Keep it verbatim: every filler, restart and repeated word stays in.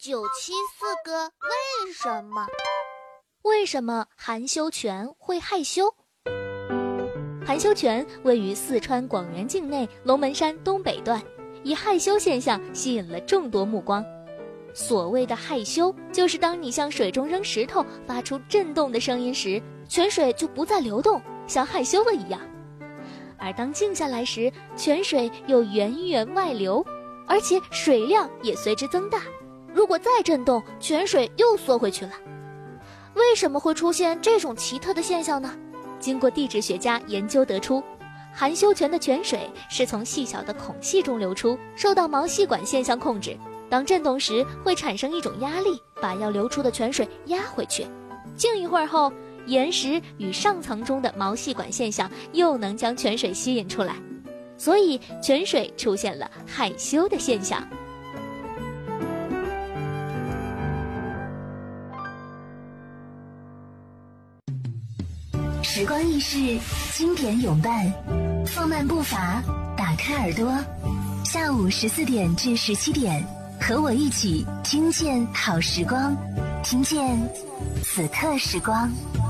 九七四个为什么？ 为什么含羞泉会害羞？含羞泉位于四川广元境内龙门山东北段，以害羞现象吸引了众多目光。所谓的害羞，就是当你向水中扔石头发出震动的声音时，泉水就不再流动，像害羞了一样。而当静下来时，泉水又源源外流，而且水量也随之增大。如果再震动，泉水又缩回去了。为什么会出现这种奇特的现象呢？经过地质学家研究得出，含羞泉的泉水是从细小的孔隙中流出，受到毛细管现象控制。当震动时会产生一种压力，把要流出的泉水压回去。静一会儿后，岩石与上层中的毛细管现象又能将泉水吸引出来，所以泉水出现了害羞的现象。 时光易逝，经典永伴，放慢步伐，打开耳朵，下午十四点至十七点，和我一起听见好时光，听见此刻时光。